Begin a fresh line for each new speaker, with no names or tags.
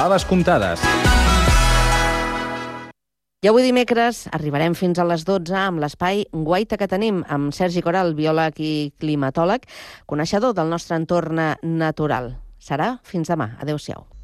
Faves comptades.
I avui dimecres arribarem fins a les 12 amb l'espai Guaita que tenim amb Sergi Coral, biòleg i climatòleg, coneixedor del nostre entorn natural. Serà fins demà. Adéu-siau.